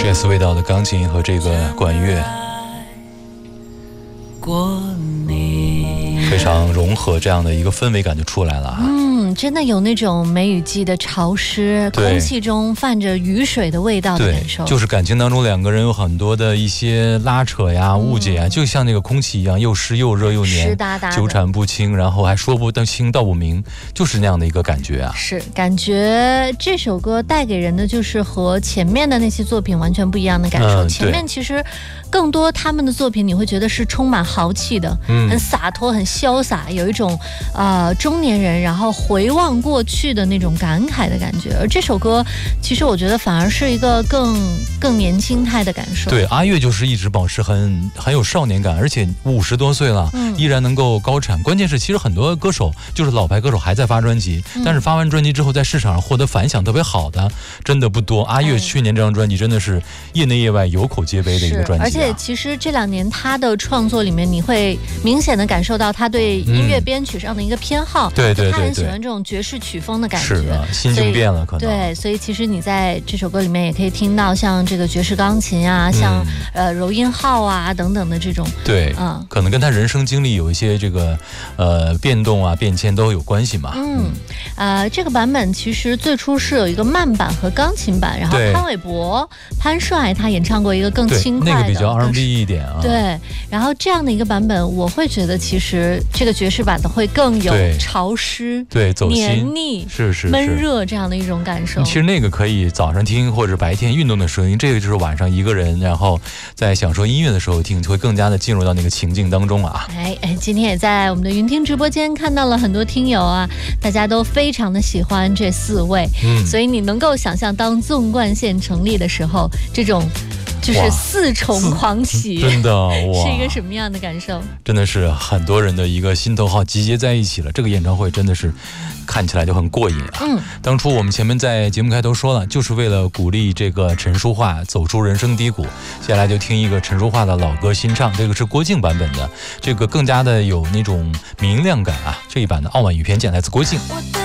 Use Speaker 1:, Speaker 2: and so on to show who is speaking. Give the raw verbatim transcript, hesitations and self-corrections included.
Speaker 1: jazz 味道的钢琴和这个管乐，非常融合，这样的一个氛围感就出来了。
Speaker 2: 嗯，真的有那种梅雨季的潮湿，空气中泛着雨水的味道的感受。
Speaker 1: 就是感情当中两个人有很多的一些拉扯呀、误解呀，嗯、就像那个空气一样，又湿又热又黏，
Speaker 2: 湿哒哒的，
Speaker 1: 纠缠不清，然后还说不清道不明，就是那样的一个感觉啊。
Speaker 2: 是，感觉这首歌带给人的就是和前面的那些作品完全不一样的感受。嗯、前面其实更多他们的作品，你会觉得是充满豪气的，嗯、很洒脱、很潇洒，有一种呃中年人然后回望过去的那种感慨的感觉。而这首歌，其实我觉得反而是一个更更年轻态的感受。
Speaker 1: 对，阿月就是一直保持很很有少年感，而且五十多岁了，嗯、依然能够高产。关键是，其实很多歌手就是老牌歌手还在发专辑，嗯、但是发完专辑之后，在市场上获得反响特别好的，真的不多。阿月去年这张专辑真的是业内业外有口皆碑的一个专辑，啊。
Speaker 2: 而且其实这两年他的创作里面，你会明显的感受到他对音乐编曲上的一个偏好。
Speaker 1: 嗯、对对对对，
Speaker 2: 他很喜欢这种爵士曲风的感觉。
Speaker 1: 是的，心境变了可能。
Speaker 2: 对，所以其实你在这首歌里面也可以听到像这个爵士钢琴啊，嗯、像呃柔音号啊等等的这种。
Speaker 1: 对，嗯，可能跟他人生经历有一些这个呃变动啊、变迁都有关系嘛。
Speaker 2: 嗯，呃，这个版本其实最初是有一个慢版和钢琴版，然后潘玮柏、潘帅他演唱过一个更轻快的，
Speaker 1: 那个比较 R and B 一点啊。
Speaker 2: 对，然后这样的一个版本，我会觉得其实这个爵士版的会更有潮湿、
Speaker 1: 对走心、
Speaker 2: 黏腻、
Speaker 1: 是是
Speaker 2: 闷热这样的一种感受。
Speaker 1: 其实那个可以早上听或者白天运动的声音，这个就是晚上一个人然后在享受音乐的时候听，会更加的进入到那个情境当中啊。
Speaker 2: 哎哎，今天也在我们的云听直播间看到了很多听友啊，大家都非常的喜欢这四位，嗯，所以你能够想象当纵贯线成立的时候，这种就是四重狂喜，
Speaker 1: 真的哇，
Speaker 2: 是一个什么样的感受？
Speaker 1: 真的是很多人的一个心头好集结在一起了。这个演唱会真的是看起来就很过瘾啊。嗯，当初我们前面在节目开头说了，就是为了鼓励这个陈淑桦走出人生低谷。接下来就听一个陈淑桦的老歌新唱，这个是郭靖版本的，这个更加的有那种明亮感啊。这一版的《傲慢与偏见》来自郭靖。
Speaker 3: 我